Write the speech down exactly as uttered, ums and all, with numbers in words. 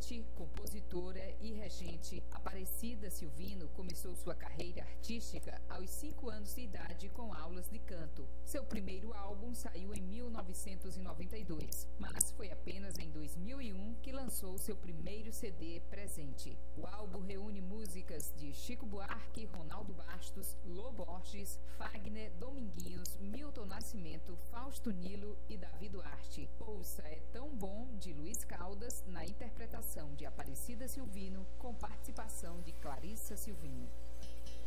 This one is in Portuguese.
Intérprete, compositora e regente, Aparecida Silvino começou sua carreira artística aos cinco anos de idade com aulas de canto. Seu primeiro álbum saiu em mil novecentos e noventa e dois, mas foi apenas em dois mil e um que lançou seu primeiro C D Presente. O álbum reúne músicas de Chico Buarque, Ronaldo Bastos, Lô Borges, Fagner, Dominguinhos, Milton Nascimento, Fausto Nilo e Davi Duarte. Ouça É Tão Bom, de Luiz Caldas, na interpretação de Aparecida Silvino, com participação de Clarissa Silvino.